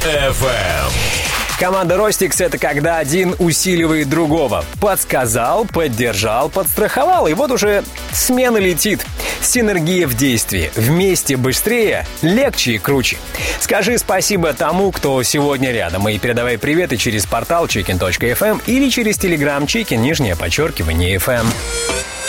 FM. Команда Ростикс — это когда один усиливает другого. Подсказал, поддержал, подстраховал, и вот уже смена летит. Синергия в действии. Вместе быстрее, легче и круче. Скажи спасибо тому, кто сегодня рядом, и передавай приветы через портал chicken.fm или через телеграм chicken_FM.